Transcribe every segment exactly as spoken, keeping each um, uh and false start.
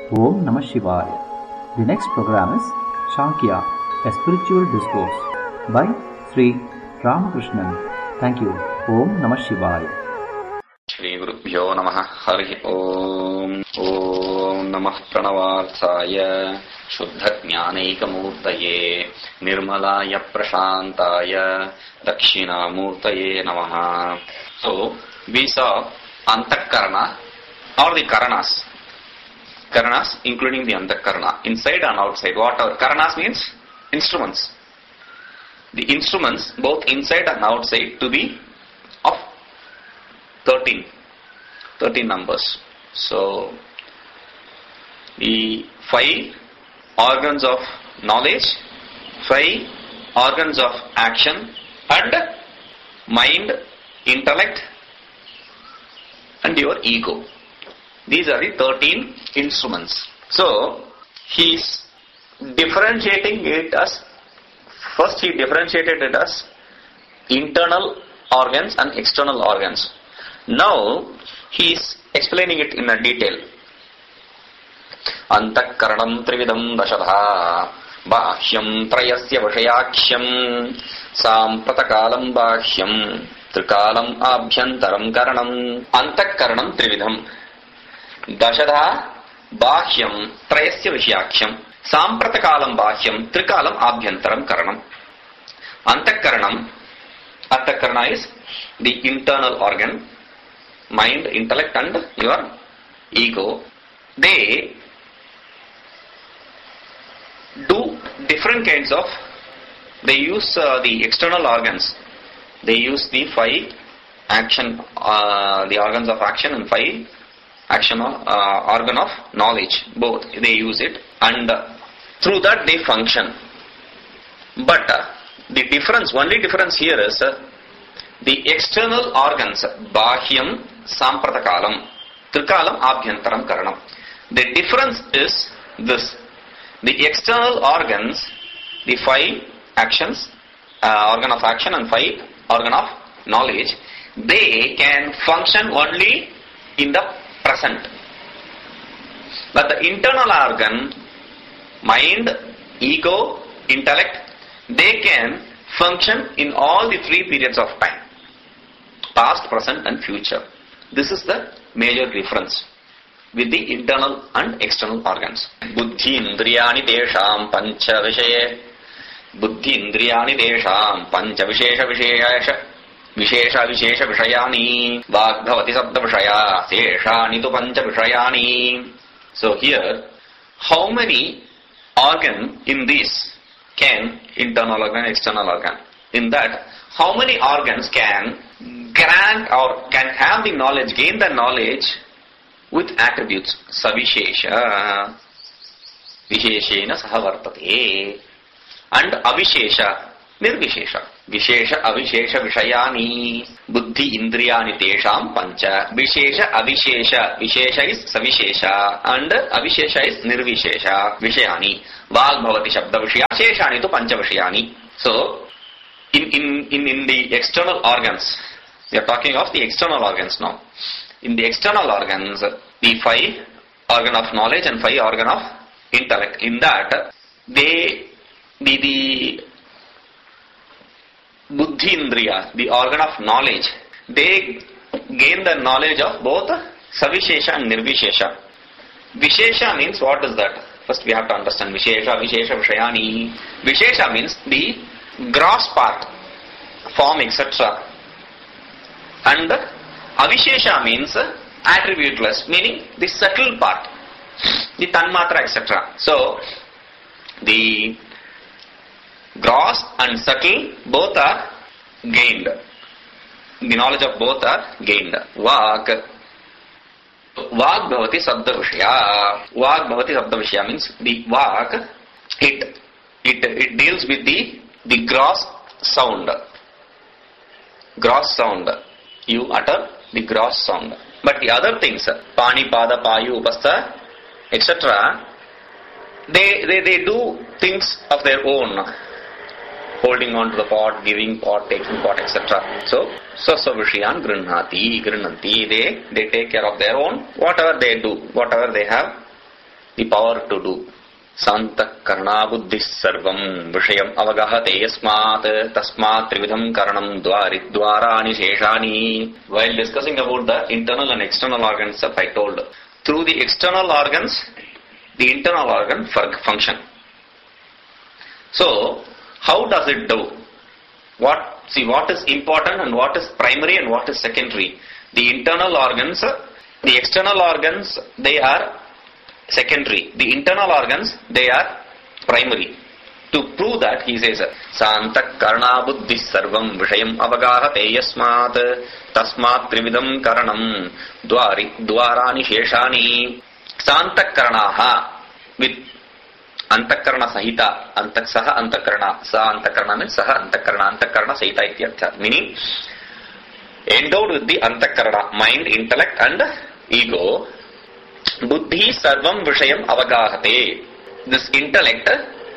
Om Namah Shivaya. The next program is Shankya, a spiritual discourse by Sri Ramakrishnan. Thank you. Om Namah Shivaya. Shri Gurubhyo Namaha Hari Om. Om Namah Pranavarthaya Shuddha Jnanaikamurtaye Nirmalaya Prashantaya Dakshinamurtaye Namaha. So, we saw Antakarana or the Karanas. Karanas including the Antakarana, inside and outside. What are Karanas means? Instruments. The instruments both inside and outside to be of thirteen. thirteen numbers. So, the five organs of knowledge, five organs of action, and mind, intellect, and your ego. These are the thirteen instruments. So, he is differentiating it as, first he differentiated it as internal organs and external organs. Now, he is explaining it in a detail. Antakaranam trividam dashadha bahyam trayasya vishayakhyam sampratakalam bahyam trikalam abhyantaram karanam. Antakaranam trividam dashadha bahyam trayasya vishayakhyam sampratakalam bahyam trikalam abhyantaram karanam. Antakaranam, Antakarana is the internal organ, mind, intellect, and your ego. They do different kinds of, they use uh, the external organs. They use the five action, uh, the organs of action and five action of, uh, organ of knowledge. Both, they use it, and uh, through that they function. But uh, the difference, only difference here is uh, the external organs, bahyam, sampratakalam, trikalam, abhyantaram, karanam. The difference is this. The external organs, the five actions, uh, organ of action and five organ of knowledge, they can function only in the present. But the internal organ, mind, ego, intellect, they can function in all the three periods of time. Past, present and future. This is the major difference with the internal and external organs. Buddhi indriyani desham pancha vishaye. Buddhi indriyani desham pancha vishesha vishesha. Vishesha vishesha vishayani. Vagbhavati sabda vishaya. Seshani tu pancha vishayani. So here, how many organ in this can, internal organ, external organ, in that, how many organs can grant or can have the knowledge, gain the knowledge with attributes? Savishesha, Visheshena sahavartate, and Avishesha, Nirvishesha. Vishesha, Avishesha, Vishayani, Buddhi, Indriyani, Tesham, Pancha. Vishesha, Avishesha, Vishesha is Savishesha, and Avishesha is Nirvishesha, Vishayani. Vagbhavati Shabda Vishaya, Sheshani to Pancha Vishayani. So, in, in, in, in the external organs, we are talking of the external organs now. In the external organs, the five organ of knowledge and five organ of intellect. In that, they, the, the Buddhi Indriya, the organ of knowledge, they gain the knowledge of both Savishesha and Nirvishesha. Vishesha means, what is that? First we have to understand Vishesha, Vishesha, Vishayani. Vishesha means the gross part, form, et cetera. And Avishesha means attributeless, meaning the subtle part, the tanmatra, et cetera. So, the gross and subtle both are gained. The knowledge of both are gained. Vak. Vak bhavati sabda vishaya. Vak bhavati sabda vishaya means the vak, it, it, it deals with the, the gross sound. Gross sound. You utter the gross sound. But the other things, pani, pada, payu, upastha, et cetera, they, they, they do things of their own. Holding on to the pot, giving pot, taking pot, et cetera. So, Sasa Vishayan Grinnati, Grinnanti, they, they take care of their own, whatever they do, whatever they have the power to do. Santa karna buddhi sarvam vishayam avagahate yasmat tasmat trividham karanam dwari dwarani sheshani. While discussing about the internal and external organs, I told, through the external organs, the internal organ function. So, how does it do? What, see what is important and what is primary and what is secondary. The internal organs, the external organs, they are secondary. The internal organs, they are primary. To prove that, he says, Santa karna buddhi sarvam vishayam avagahate yasmat tasmat trividam karanam dwari dwarani sheshani. Santa karnaha, with antakarana sahita, antaksaha antakarana, sa antakarana means saha antakarana, antakarana sahita ityartha. Meaning, endowed with the antakarana, mind, intellect and ego. Buddhi sarvam vishayam avagahate. This intellect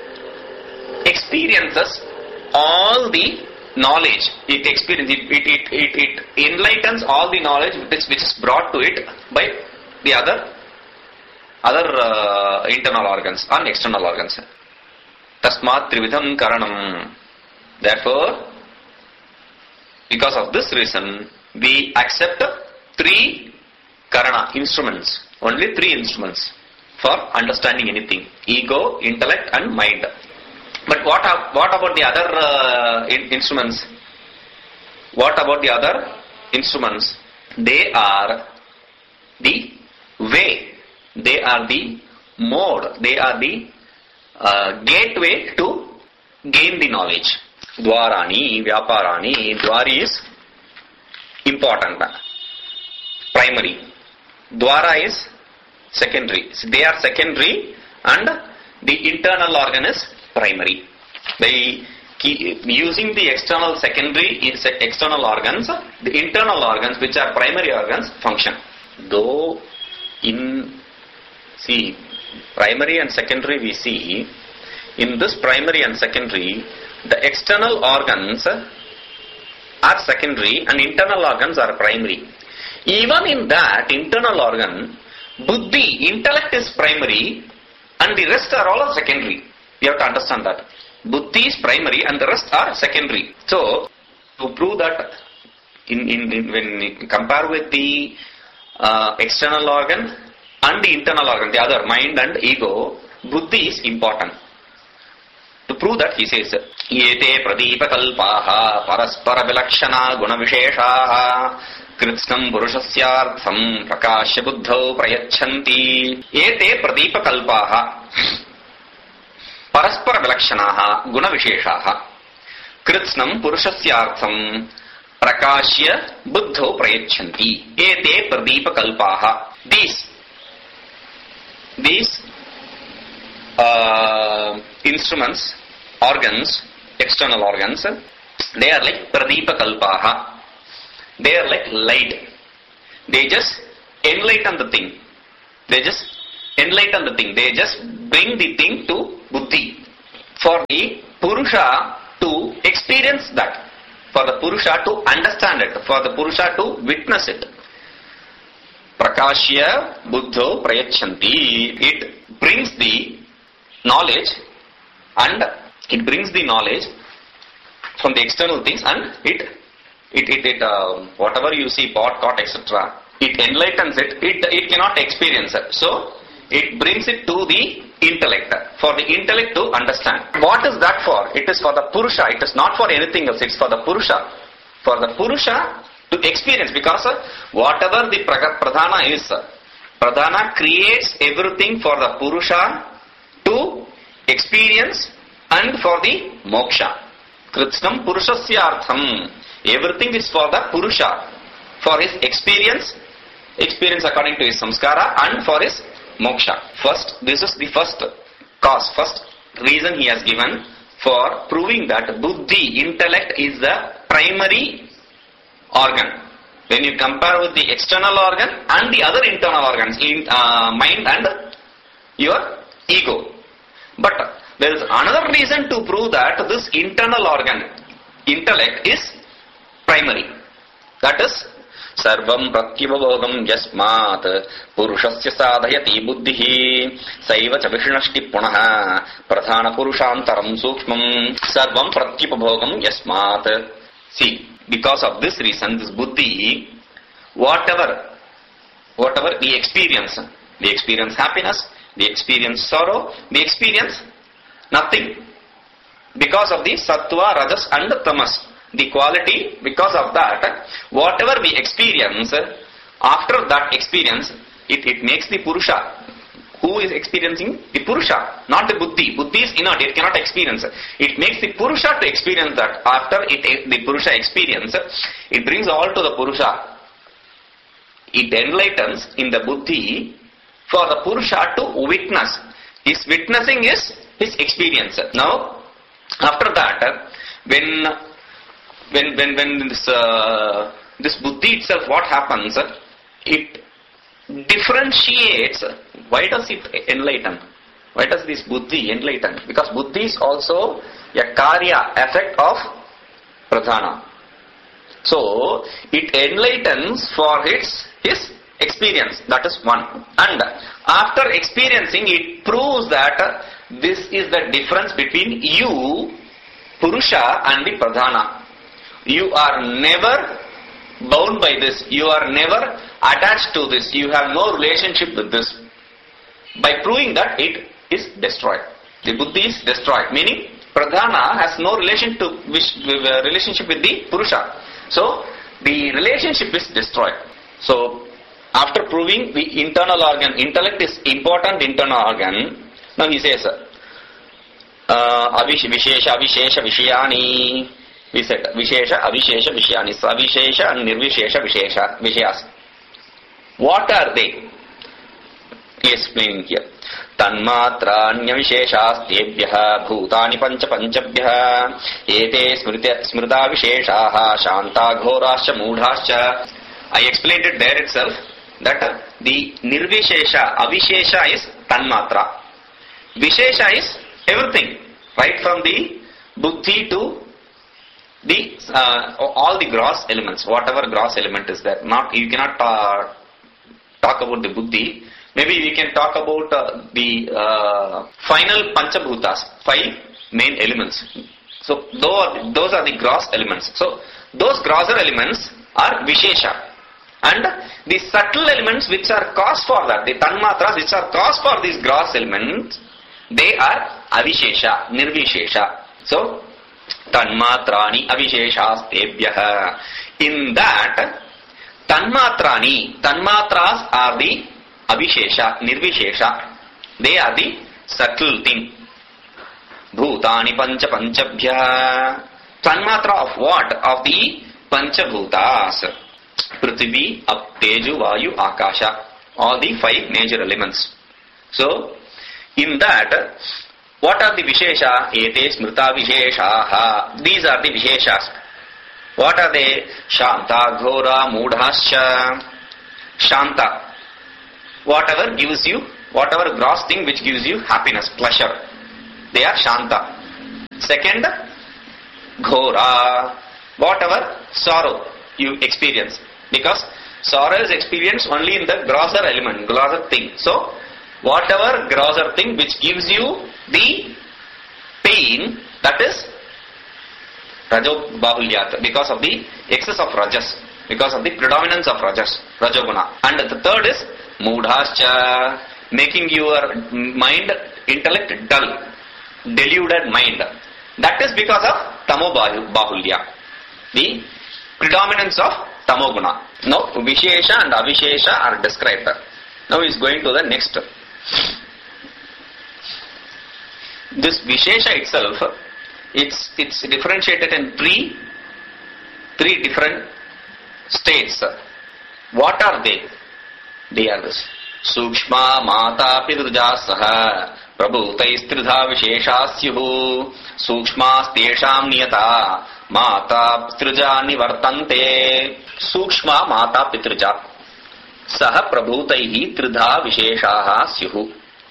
experiences all the knowledge. It experiences, it, it, it, it, it enlightens all the knowledge which, which is brought to it by the other other uh, internal organs and external organs. Tasmat trividham karanam. Therefore, because of this reason, we accept three karana, instruments. Only three instruments for understanding anything. Ego, intellect and mind. But what, what about the other uh, in, instruments? What about the other instruments? They are the way. They are the mode. They are the uh, gateway to gain the knowledge. Dwarani, Vyaparani. Dwari is important. Primary. Dwara is secondary. So they are secondary and the internal organ is primary. By using the external secondary external organs, the internal organs which are primary organs function. Though in, see, primary and secondary we see, in this primary and secondary, the external organs are secondary and internal organs are primary. Even in that internal organ, buddhi, intellect is primary and the rest are all secondary. You have to understand that. Buddhi is primary and the rest are secondary. So, to prove that, in, in, in when you compare with the uh, external organ and the internal organ, the other, mind and ego, buddhi is important. To prove that, he says, Yete pradipa kalpaha paraspara vilakshana guna visheshaha kritsnam purushasyaartham prakashya buddhau prayachanti. Yete pradipa kalpaha paraspara vilakshanaha guna visheshaha kritsnam purushasyaartham prakashya buddhau prayachanti. Yete pradipa kalpaha. These, these uh, instruments, organs, external organs, they are like pradipa kalpaha. They are like light. They just enlighten the thing. They just enlighten the thing. They just bring the thing to buddhi. For the Purusha to experience that. For the Purusha to understand it. For the Purusha to witness it. Prakashya buddho prayachanti. It brings the knowledge and it brings the knowledge from the external things and it It, it, it uh, whatever you see, pot, cot, et cetera, it enlightens it, it, it cannot experience it. So, it brings it to the intellect, for the intellect to understand. What is that for? It is for the Purusha, it is not for anything else, it is for the Purusha. For the Purusha to experience, because uh, whatever the Pradhana is, uh, Pradhana creates everything for the Purusha to experience and for the Moksha. Kritsnam Purushasyartham. Everything is for the Purusha, for his experience, experience according to his samskara and for his moksha. First, this is the first cause, first reason he has given for proving that buddhi, intellect is the primary organ. When you compare with the external organ and the other internal organs, in uh, mind and your ego. But there is another reason to prove that this internal organ, intellect, is primary. That is, Sarvam pratyabhogam yasmat purushasya sadhayati buddhihi saiva cha vishnashti punaha pradhana purushantaram sukshmam. Sarvam pratyabhogam yasmat. See, because of this reason, this buddhi, whatever, whatever we experience, we experience happiness, we experience sorrow, we experience nothing. Because of the sattva, rajas and tamas, the quality, because of that, whatever we experience, after that experience, it, it makes the purusha. Who is experiencing? The purusha, not the buddhi. Buddhi is inert, it cannot experience. It makes the purusha to experience that. After it, the purusha experience, it brings all to the purusha. It enlightens in the buddhi for the purusha to witness. His witnessing is his experience. Now, after that, when when when when this uh, this buddhi itself, what happens? It differentiates. Why does it enlighten? Why does this buddhi enlighten? Because buddhi is also a karya, effect of pradhana. So it enlightens for its his experience. That is one. And after experiencing, it proves that this is the difference between you, Purusha, and the Pradhana. You are never bound by this. You are never attached to this. You have no relationship with this. By proving that, it is destroyed. The buddhi is destroyed. Meaning, Pradhana has no relation to which, uh, relationship with the Purusha. So, the relationship is destroyed. So, after proving the internal organ, intellect is important internal organ. Now he says, uh, Vishesha, Avishesha, Vishayani. We said, Vishesha, Avishesha, Vishayani. Savishesha and Nirvishesha, Vishesha, Vishayas. What are they? He is explaining here. Tanmatra Nyavisheshastebhyaha Bhutani Pancha Panchabhyaha Ete Smrita Visheshaha Shanta Ghorascha Mudhascha. I explained it there itself that uh, the Nirvishesha, Avishesha is Tanmatra. Vishesha is everything, right from the buddhi to the uh, all the gross elements, whatever gross element is there. Not you cannot uh, talk about the buddhi. Maybe we can talk about uh, the uh, final Panchabhutas, five main elements. So those are, those are the gross elements. So those grosser elements are Vishesha. And the subtle elements which are cause for that, the Tanmatras which are cause for these gross elements, they are Avishesha, Nirvishesha. So, Tanmatrani Avisheshastebhyaha. In that, Tanmatrani, Tanmatras are the Avishesha, Nirvishesha. They are the subtle thing. Bhutani Pancha Panchabhyaha. Tanmatra of what? Of the Panchabhutas. Prithvi, Ap, Teju, Vayu, Akasha. All the five major elements. So, in that, what are the Vishesha? Ete Smrita Visheshaha. These are the Visheshas. What are they? Shanta, Ghora, Mudhascha. Shanta. Whatever gives you, whatever gross thing which gives you happiness, pleasure. They are Shanta. Second, Ghora. Whatever sorrow you experience. Because sorrow is experienced only in the grosser element, grosser thing. So, whatever grosser thing which gives you the pain, that is Rajo Bahulyat, because of the excess of Rajas, because of the predominance of Rajas, Rajoguna. And the third is Mudhascha, making your mind, intellect dull, deluded mind. That is because of Tamo Bahulya, the predominance of Tamoguna. Now, Vishesha and Avishesha are described. Now he is going to the next. This Vishesha itself, it's it's differentiated in three three different states. What are they? They are this. Sukshma Mata Pidruja Saha Prabhutaistridha Visheshasyuhu Sukshma Stesham Niyata Mata Pitrja Nivartante. Sukshma Mata Pitrja Saha Prabhutaihi Tridha Visheshaha Syuhu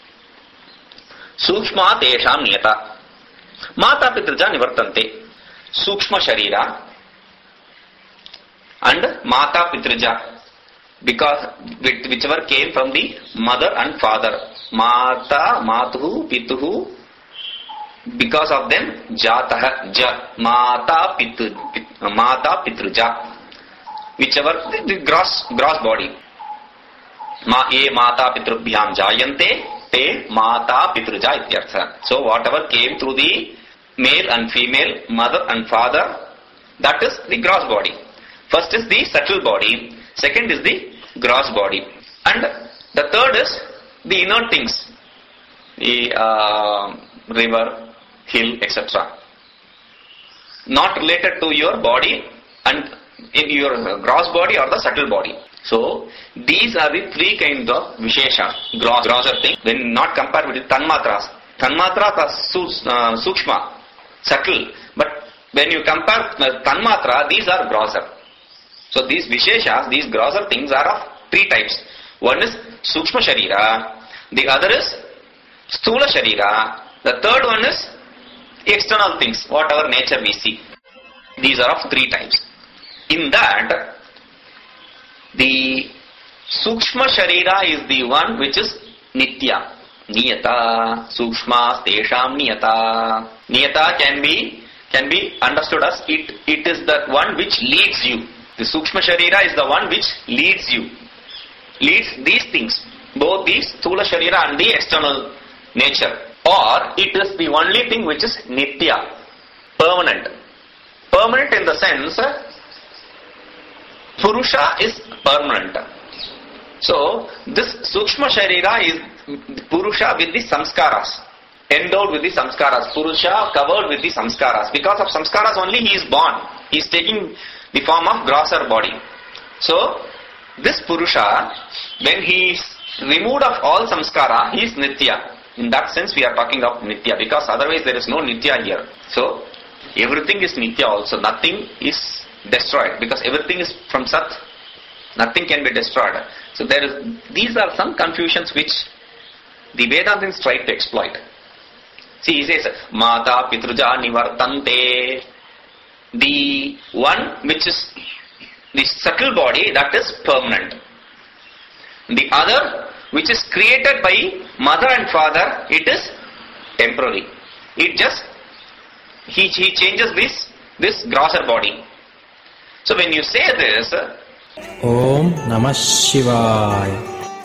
Sukshma Tesham Niyata Mata Pitrja Nivartante. Sukshma Sharira, and Mata Pitruja, because whichever came from the mother and father. Mata, Matuhu, Pituhu, because of them, Jataha, Ja, Mata, Pitu, Pit, Mata, Pitruja, whichever, the, the gross, gross body. Ma, ye Mata, Pitrubhyam, Jayante, Te, Mata, Pitruja, ityartha. So, whatever came through the male and female, mother and father, that is the gross body. First is the subtle body, second is the gross body, and the third is the inert things, the uh, river, hill, et cetera. Not related to your body and in your gross body or the subtle body. So, these are the three kinds of Vishesha, gross, grosser thing, when not compared with the Tanmatras. Tanmatras are su, uh, Sukshma, subtle, but when you compare uh, Tanmatra, these are grosser. So, these Visheshas, these grosser things are of three types. One is Sukshma Sharira, the other is Sthula Sharira, the third one is external things, whatever nature we see. These are of three types. In that, the Sukshma Sharira is the one which is Nitya. Niyata, Sukshma, Tesham Niyata. Niyata can be, can be understood as it, it is the one which leads you. The Sukshma Sharira is the one which leads you. Leads these things, both the Sthula Sharira and the external nature. Or it is the only thing which is Nitya, permanent. Permanent in the sense, Purusha is permanent. So, this Sukshma Sharira is Purusha with the Samskaras, endowed with the Samskaras. Purusha covered with the Samskaras. Because of Samskaras only he is born. He is taking the form of grosser body. So, this Purusha, when he is removed of all Samskara, he is Nitya. In that sense we are talking of Nitya, because otherwise there is no Nitya here. So, everything is Nitya also. Nothing is destroyed, because everything is from Sat. Nothing can be destroyed. So, there is, these are some confusions which the Vedantins try to exploit. See, he says, Mata Pitruja Nivartante. The one which is the subtle body, that is permanent. The other, which is created by mother and father, it is temporary. It just, he, he changes this, this grosser body. So when you say this, Om Namah Shivaya.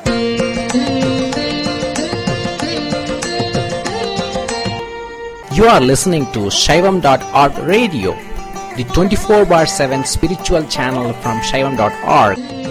You are listening to Shaivam dot org radio, the twenty-four bar seven spiritual channel from Shaivam dot org.